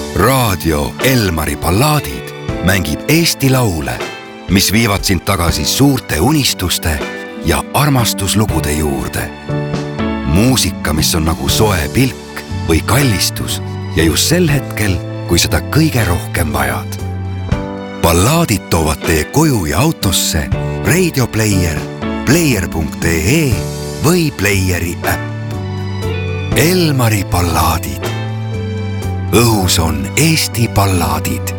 raadio Elmari ballaadid mängib Eesti laule, mis viivad sind tagasi suurte unistuste ja armastuslugude juurde. Muusika, mis on nagu soe pilk või kallistus ja just sel hetkel, kui seda kõige rohkem vajad. Ballaadid toovad teie koju ja autosse Radio Player, player.ee või Playeri äpp. Elmari ballaadid. Õhus on Eesti ballaadid.